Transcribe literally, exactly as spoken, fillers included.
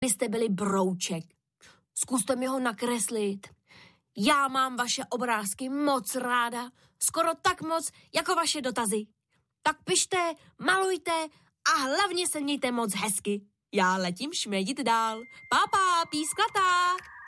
byste byli brouček. Zkuste mi ho nakreslit. Já mám vaše obrázky moc ráda, skoro tak moc, jako vaše dotazy. Tak pište, malujte a hlavně se mějte moc hezky. Já letím šmědit dál. Pápa, písklatá.